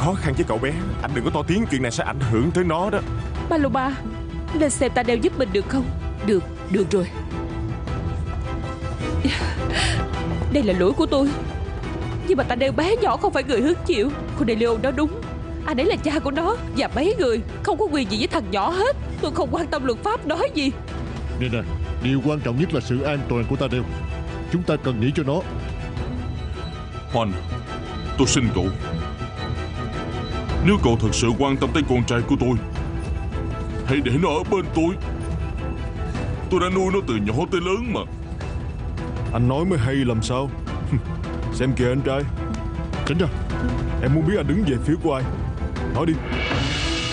khó khăn với cậu bé. Anh đừng có to tiếng, chuyện này sẽ ảnh hưởng tới nó đó. Paloma, lên xem ta đeo giúp mình được không? Được rồi. Đây là lỗi của tôi, nhưng mà ta đeo bé nhỏ không phải người hứng chịu. Cornelio nói đúng, anh ấy là cha của nó và mấy người không có quyền gì với thằng nhỏ hết. Tôi không quan tâm luật pháp nói gì. Nè, điều quan trọng nhất là sự an toàn của Tadeo. Chúng ta cần nghĩ cho nó. Juan, tôi xin cậu, nếu cậu thật sự quan tâm tới con trai của tôi, hãy để nó ở bên tôi. Tôi đã nuôi nó từ nhỏ tới lớn mà. Anh nói mới hay làm sao. Xem kìa anh trai. Tránh ra. Em muốn biết anh đứng về phía của ai? Nói đi.